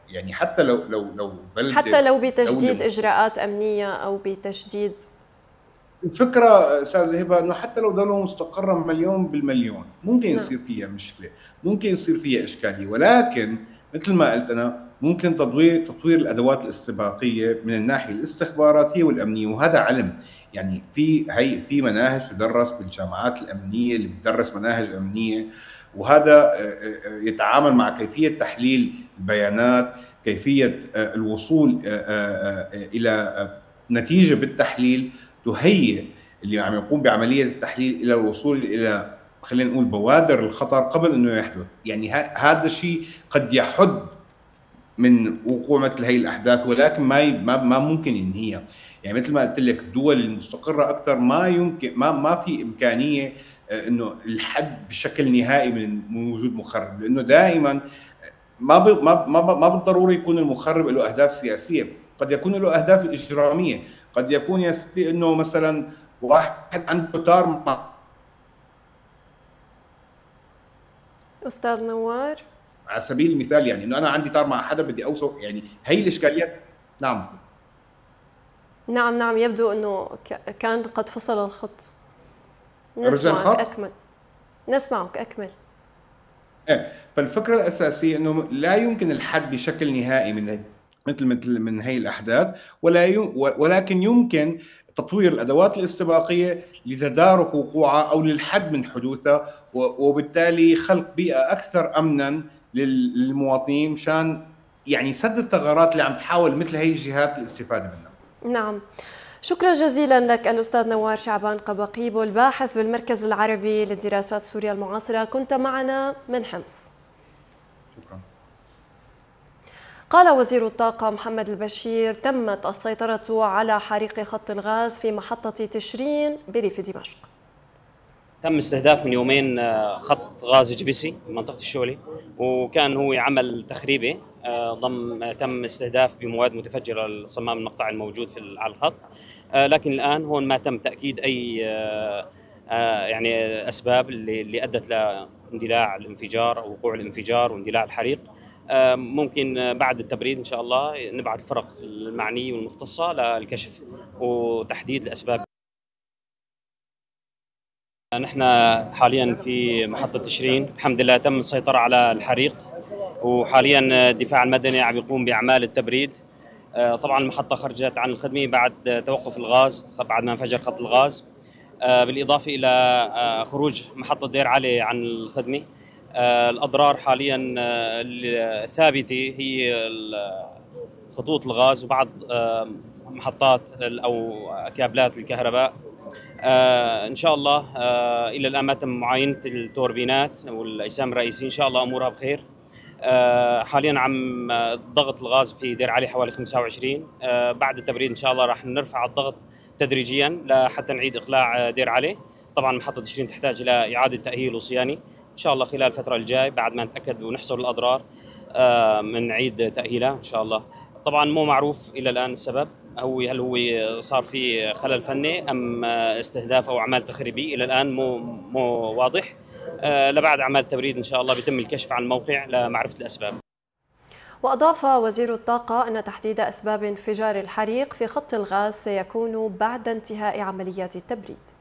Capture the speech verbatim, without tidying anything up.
يعني حتى لو لو لو حتى بلده لو دولة بتجديد مستقلة. إجراءات أمنية أو بتجديد. الفكرة أستاذ هبة إنه حتى لو دولة مستقرة مليون بالمليون ممكن نعم. يصير فيها مشكلة، ممكن يصير فيها إشكالية، ولكن مثل ما قلت أنا ممكن تطوير تطوير الأدوات الاستباقية من الناحية الاستخباراتية والأمنية، وهذا علم. يعني في هي في مناهج تدرس بالجامعات الأمنية اللي بتدرس مناهج أمنية، وهذا آه، آه، آه، يتعامل مع كيفية تحليل البيانات، كيفية آه، الوصول آه، آه، آه، إلى نتيجة بالتحليل تهيئ اللي عم يقوم بعمليه التحليل الى الوصول الى، خلينا نقول، بوادر الخطر قبل انه يحدث. يعني هذا الشيء قد يحد من وقوع مثل هي الاحداث، ولكن ما ما ما ممكن ينهيها. يعني مثل ما قلت لك الدول المستقره اكثر ما يمكن ما ما في امكانيه آه، انه الحد بشكل نهائي من من وجود مخرب، لانه دائما ما ب... ما ما ما بالضروره يكون المخرب له اهداف سياسيه، قد يكون له اهداف اجراميه، قد يكون يا ستي انه مثلا واحد عنده تار مع، أستاذ نوار. على سبيل المثال، يعني انه انا عندي تار مع حدا بدي اوصل، يعني هي الاشكاليات. نعم. نعم نعم، يبدو أنه كان قد فصل الخط. رجع نسمعك الخط. أكمل. نسمعك أكمل. ايه، فالفكره الاساسيه انه لا يمكن الحد بشكل نهائي من مثل مثل من هي الاحداث، ولا يم ولكن يمكن تطوير الادوات الاستباقيه لتدارك وقوعها او للحد من حدوثها، وبالتالي خلق بيئه اكثر امنا للمواطنين مشان يعني سد الثغرات اللي عم تحاول مثل هي الجهات الاستفاده منها. نعم. شكرا جزيلا لك الأستاذ نوار شعبان قبقيبو، الباحث بالمركز العربي لدراسات سوريا المعاصرة، كنت معنا من حمص. شكرا. قال وزير الطاقة محمد البشير: تمت السيطرة على حريق خط الغاز في محطة تشرين بريف دمشق. تم استهداف من يومين آه، خط غاز جبسي من منطقة الشولي، وكان هو عمل تخريبي آه، ضم آه، تم استهداف بمواد متفجرة الصمام المقطع الموجود في على الخط. آه، لكن الآن هون ما تم تأكيد أي آه، آه، يعني أسباب اللي اللي أدت لاندلاع الانفجار أو وقوع الانفجار واندلاع الحريق. آه، ممكن آه، بعد التبريد إن شاء الله نبعث الفرق المعنية والمختصة للكشف وتحديد الأسباب. نحن حاليا في محطة تشرين، الحمد لله تم السيطرة على الحريق، وحاليا الدفاع المدني عم يقوم بأعمال التبريد. طبعا المحطة خرجت عن الخدمة بعد توقف الغاز، بعد ما انفجر خط الغاز، بالإضافة إلى خروج محطة دير علي عن الخدمة. الأضرار حاليا الثابتة هي خطوط الغاز وبعض محطات أو كابلات الكهرباء. آه ان شاء الله آه الى الان ما تم معاينه التوربينات والاجسام الرئيسيه، ان شاء الله امورها بخير. آه حاليا عم آه، ضغط الغاز في دير علي حوالي خمسة وعشرين. آه بعد التبريد ان شاء الله راح نرفع الضغط تدريجيا لحتى نعيد اقلاع آه، دير علي. طبعا محطه تشرين تحتاج الى اعاده تاهيل وصيانه، ان شاء الله خلال الفتره الجاي بعد ما نتاكد ونحصر الاضرار آه من نعيد تاهيلها ان شاء الله. طبعا مو معروف الى الان السبب، هو هل هو صار في خلل فني ام استهداف او اعمال تخريبيه، الى الان مو مو واضح. آه، لبعد اعمال التبريد ان شاء الله بيتم الكشف عن الموقع لمعرفه الاسباب. وأضاف وزير الطاقة أن تحديد أسباب انفجار الحريق في خط الغاز سيكون بعد انتهاء عمليات التبريد.